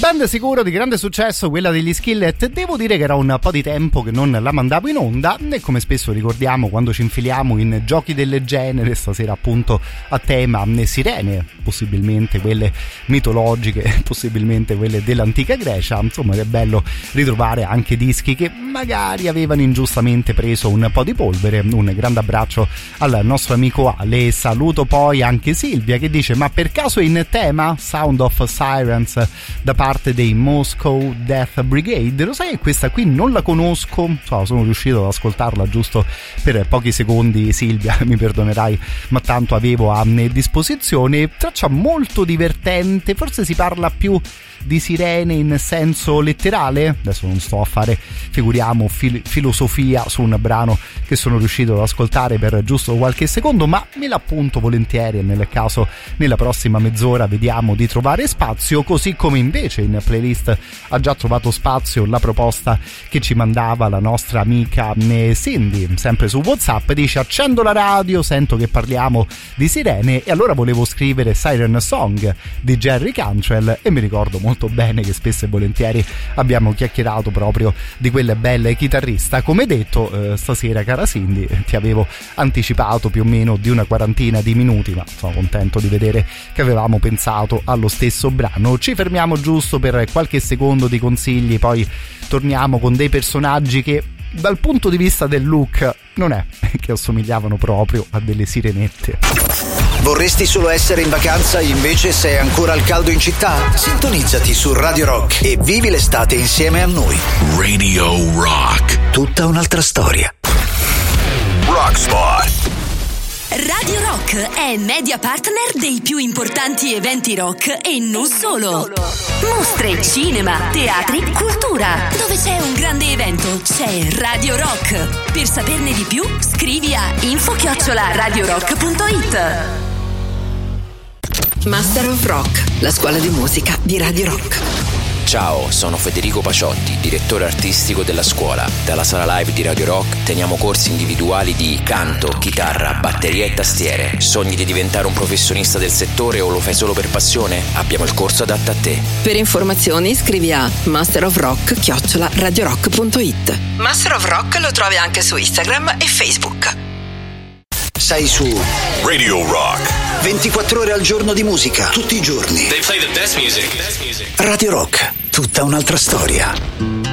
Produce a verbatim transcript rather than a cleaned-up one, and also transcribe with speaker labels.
Speaker 1: band sicuro di grande successo, quella degli Skillet. Devo dire che era un po' di tempo che non la mandavo in onda, e come spesso ricordiamo quando ci infiliamo in giochi del genere, stasera appunto a tema sirene, possibilmente quelle mitologiche, possibilmente quelle dell'antica Grecia. Insomma, è bello ritrovare anche dischi che magari avevano ingiustamente preso un po' di polvere. Un grande abbraccio al nostro amico Ale. Saluto poi anche Silvia che dice: ma per caso è in tema Sound of Sirens da parte dei Moscow Death Brigade? Lo sai che questa qui non la conosco, so, sono riuscito ad ascoltarla giusto per pochi secondi, Silvia, mi perdonerai, ma tanto avevo a disposizione. Traccia molto divertente, forse si parla più di sirene in senso letterale, adesso non sto a fare, figuriamo, fil- filosofia su un brano che sono riuscito ad ascoltare per giusto qualche secondo, ma me l'appunto volentieri, e nel caso nella prossima mezz'ora vediamo di trovare spazio, così come invece in playlist ha già trovato spazio la proposta che ci mandava la nostra amica Cindy, sempre su WhatsApp. Dice: accendo la radio, sento che parliamo di sirene e allora volevo scrivere Siren Song di Jerry Cantrell, e mi ricordo molto bene che spesso e volentieri abbiamo chiacchierato proprio di quelle belle chitarrista. Come detto, eh, stasera, cara Cindy, ti avevo anticipato più o meno di una quarantina di minuti, ma sono contento di vedere che avevamo pensato allo stesso brano. Ci fermiamo giusto per qualche secondo di consigli, poi torniamo con dei personaggi che dal punto di vista del look non è che assomigliavano proprio a delle sirenette.
Speaker 2: Vorresti solo essere in vacanza, invece sei ancora al caldo in città? Sintonizzati su Radio Rock e vivi l'estate insieme a noi.
Speaker 3: Radio Rock.
Speaker 2: Tutta un'altra storia.
Speaker 3: Rock Spot.
Speaker 4: Radio Rock è media partner dei più importanti eventi rock e non solo. Mostre, cinema, teatri, cultura. Dove c'è un grande evento c'è Radio Rock. Per saperne di più scrivi a info chiocciola radiorock punto it.
Speaker 5: Master of Rock, la scuola di musica di Radio Rock.
Speaker 6: Ciao, sono Federico Paciotti, direttore artistico della scuola. Dalla sala live di Radio Rock teniamo corsi individuali di canto, chitarra, batteria e tastiere. Sogni di diventare un professionista del settore o lo fai solo per passione? Abbiamo il corso adatto a te.
Speaker 5: Per informazioni scrivi a master of rock chiocciola radiorock punto it. Master of Rock lo trovi anche su Instagram e Facebook.
Speaker 2: Sei su
Speaker 3: Radio Rock.
Speaker 2: ventiquattro ore al giorno di musica, tutti i giorni.
Speaker 3: They play the best music.
Speaker 2: Radio Rock, tutta un'altra storia.